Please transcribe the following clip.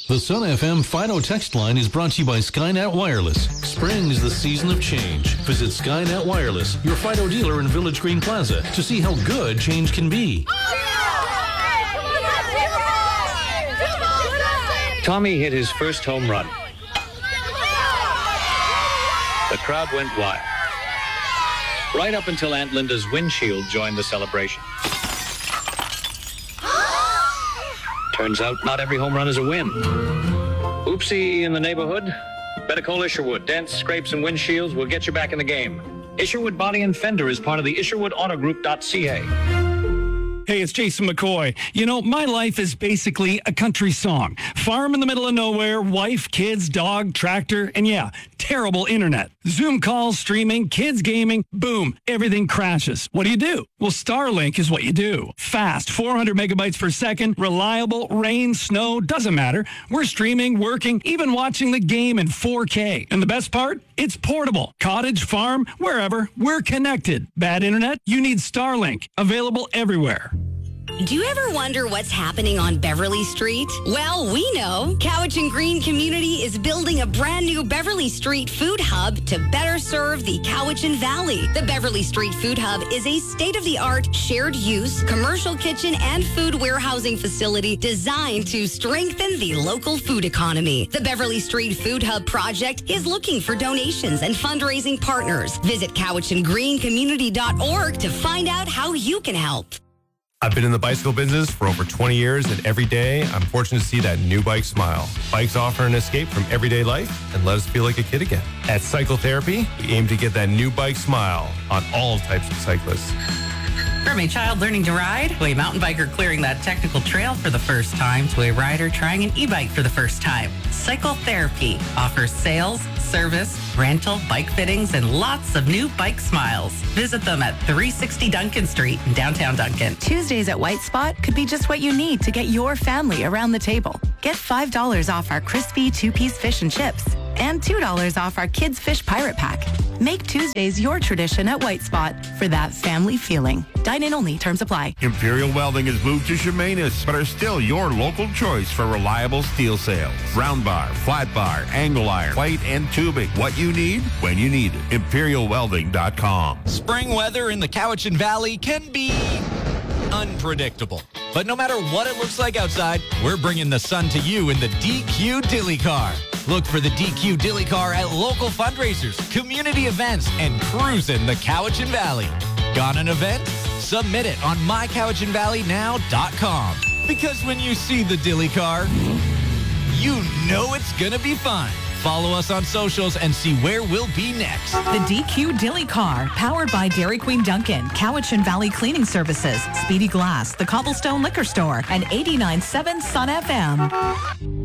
The Sun FM Fido text line is brought to you by Skynet Wireless. Spring is the season of change. Visit Skynet Wireless, your Fido dealer in Village Green Plaza, to see how good change can be. Tommy hit his first home run. The crowd went wild. Right up until Aunt Linda's windshield joined the celebration. Turns out not every home run is a win. Oopsie in the neighborhood? Better call Isherwood. Dents, scrapes, and windshields will get you back in the game. Isherwood Body and Fender is part of the IsherwoodAutoGroup.ca. Hey, it's Jason McCoy. You know, my life is basically a country song. Farm in the middle of nowhere, wife, kids, dog, tractor, and yeah, terrible internet. Zoom calls, streaming, kids gaming, boom, everything crashes. What do? Well, Starlink is what you do. Fast, 400 megabytes per second, reliable, rain, snow, doesn't matter. We're streaming, working, even watching the game in 4K. And the best part? It's portable. Cottage, farm, wherever, we're connected. Bad internet? You need Starlink. Available everywhere. Do you ever wonder what's happening on Beverly Street? Well, we know. Cowichan Green Community is building a brand new Beverly Street food hub to better serve the Cowichan Valley. The Beverly Street Food Hub is a state-of-the-art, shared-use, commercial kitchen and food warehousing facility designed to strengthen the local food economy. The Beverly Street Food Hub project is looking for donations and fundraising partners. Visit cowichangreencommunity.org to find out how you can help. I've been in the bicycle business for over 20 years, and every day I'm fortunate to see that new bike smile. Bikes offer an escape from everyday life and let us feel like a kid again. At Cycle Therapy, we aim to get that new bike smile on all types of cyclists. From a child learning to ride, to a mountain biker clearing that technical trail for the first time, to a rider trying an e-bike for the first time, Cycle Therapy offers sales, service, rental, bike fittings, and lots of new bike smiles. Visit them at 360 Duncan Street in downtown Duncan. Tuesdays at White Spot could be just what you need to get your family around the table. Get $5 off our crispy 2-piece fish and chips and $2 off our Kids Fish Pirate Pack. Make Tuesdays your tradition at White Spot for that family feeling. Dine-in only. Terms apply. Imperial Welding has moved to Chemainus, but are still your local choice for reliable steel sales. Round bar, flat bar, angle iron, plate, and tubing. What you need, when you need it. ImperialWelding.com. Spring weather in the Cowichan Valley can be unpredictable. But no matter what it looks like outside, we're bringing the sun to you in the DQ Dilly Car. Look for the DQ Dilly Car at local fundraisers, community events, and cruising the Cowichan Valley. Got an event? Submit it on mycowichanvalleynow.com. Because when you see the Dilly Car, you know it's gonna be fun. Follow us on socials and see where we'll be next. The DQ Dilly Car, powered by Dairy Queen Duncan, Cowichan Valley Cleaning Services, Speedy Glass, the Cobblestone Liquor Store, and 89.7 Sun FM.